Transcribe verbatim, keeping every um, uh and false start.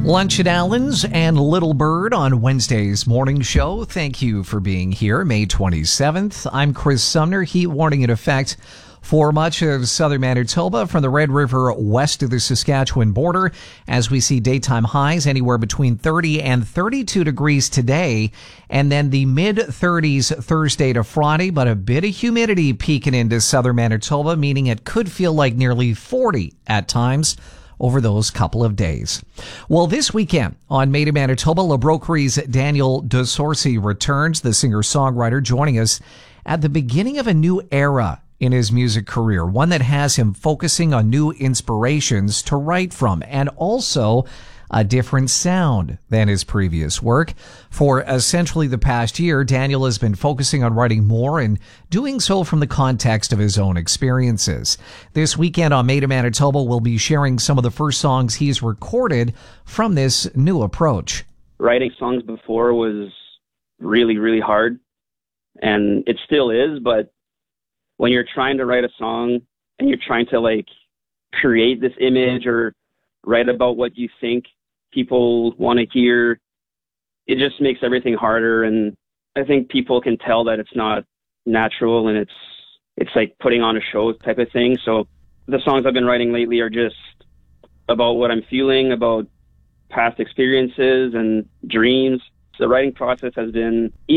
Lunch at Allen's and Little Bird on Wednesday's morning show. Thank you for being here. May twenty-seventh. I'm Chris Sumner. Heat warning in effect for much of southern Manitoba from the Red River west of the Saskatchewan border, as we see daytime highs anywhere between thirty and thirty-two degrees today, and then the mid thirties Thursday to Friday, but a bit of humidity peeking into southern Manitoba, meaning it could feel like nearly forty at times over those couple of days. Well, this weekend on Made in Manitoba, La Broquerie's Daniel DeSorcy returns, the singer-songwriter joining us at the beginning of a new era in his music career, one that has him focusing on new inspirations to write from and also a different sound than his previous work. For essentially the past year, Daniel has been focusing on writing more and doing so from the context of his own experiences. This weekend on Made in Manitoba, we'll be sharing some of the first songs he's recorded from this new approach. Writing songs before was really, really hard, and it still is, but when you're trying to write a song and you're trying to like create this image or write about what you think people want to hear, it just makes everything harder. And I think people can tell that it's not natural and it's it's like putting on a show type of thing. So the songs I've been writing lately are just about what I'm feeling, about past experiences and dreams. The writing process has been